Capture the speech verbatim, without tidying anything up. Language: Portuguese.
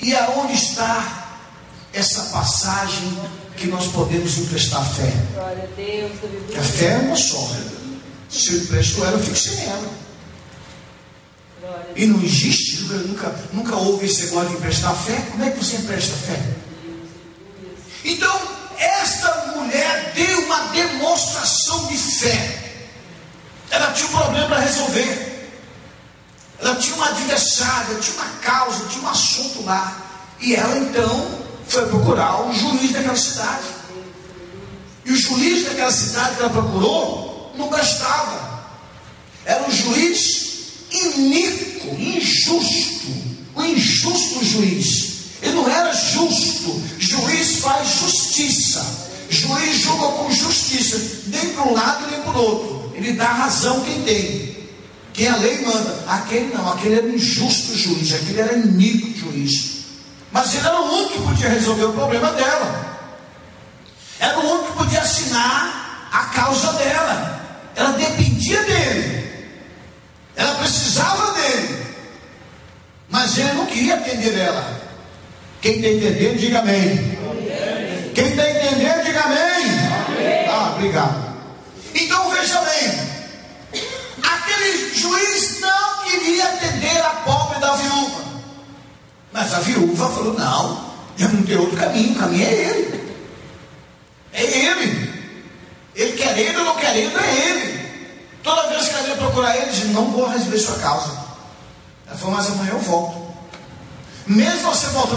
E aonde está essa passagem que nós podemos emprestar fé? Glória a Deus. Porque a fé é uma só. Se eu empresto ela, eu fico sem ela. E não existe, nunca, nunca houve esse negócio de emprestar fé. Como é que você empresta fé? Então, esta mulher deu uma demonstração de fé. Ela tinha um problema para resolver. Ela tinha um adversário, tinha uma causa, tinha um assunto lá. E ela então foi procurar o juiz daquela cidade. E o juiz daquela cidade que ela procurou não prestava. Era um juiz iníquo, injusto. O injusto juiz. Ele não era justo. Juiz faz justiça. Juiz julga com justiça, nem para um lado nem para o outro. Ele dá razão quem tem. Quem a lei manda. Aquele não, aquele era um injusto juiz. Aquele era iníquo juiz. Mas ele era o único que podia resolver o problema dela. Era o único que podia assinar a causa dela. Ela dependia dele. Ela precisava dele. Mas ele não queria atender ela. Quem está entendendo, diga amém. Amém. Quem está entendendo, diga amém. Amém. Ah, obrigado. Então veja bem. Aquele juiz não queria atender a pobre da viúva. Mas a viúva falou: não, eu não tenho outro caminho, o caminho é ele. É ele. Ele querendo ou não querendo, é ele. Toda vez que ela ia procurar ele, disse: não vou resolver sua causa. Ela falou: mas amanhã eu volto. Mesmo você voltando